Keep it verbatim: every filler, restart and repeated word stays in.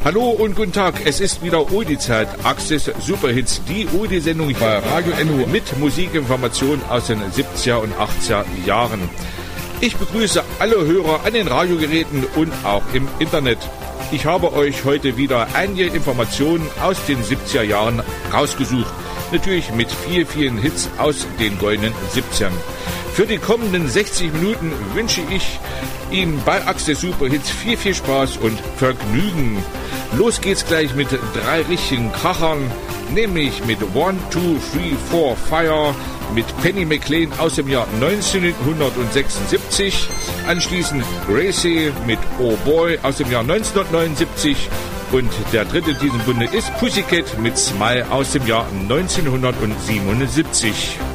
Hallo und guten Tag, es ist wieder Oldie-Zeit, Access Superhits, die Oldie-Sendung bei Radio Enno mit Musikinformationen aus den siebziger und achtziger Jahren. Ich begrüße alle Hörer an den Radiogeräten und auch im Internet. Ich habe euch heute wieder einige Informationen aus den siebziger Jahren rausgesucht. Natürlich mit vielen, vielen Hits aus den goldenen siebzigern. Für die kommenden sechzig Minuten wünsche ich Ihnen bei Access Superhits viel, viel Spaß und Vergnügen. Los geht's gleich mit drei richtigen Krachern, nämlich mit One, Two, Three, Four, Fire, mit Penny McLean aus dem Jahr neunzehnhundertsechsundsiebzig, anschließend Gracie mit Oh Boy aus dem Jahr neunzehnhundertneunundsiebzig und der dritte in diesem Bunde ist Pussycat mit Smile aus dem Jahr neunzehnhundertsiebenundsiebzig.